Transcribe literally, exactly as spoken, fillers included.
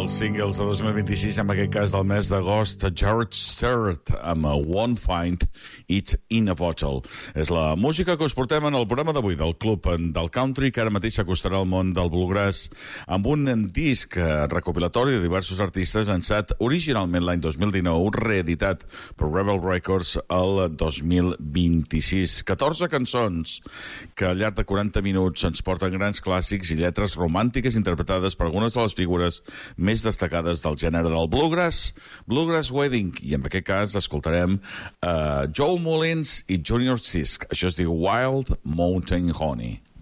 dels singles de dos mil vint-i-sis, en aquest cas del mes d'agost, Jared Sturt amb Won't Find It in a Bottle. És la música que us portem en el programa d'avui del Club del Country, que ara mateix s'acostarà al món del bluegrass amb un disc recopilatori de diversos artistes llançat originalment l'any dos mil dinou, reeditat per Rebel Records el dos mil vint-i-sis. catorze cançons que al llarg de quaranta minuts ens porten grans clàssics i lletres romàntiques interpretades per algunes de les figures més destacades del gènere del bluegrass, Bluegrass Wedding, i en aquest cas escoltarem uh, Joe Mullins i Junior Sisk. Això es diu Wild Mountain Honey.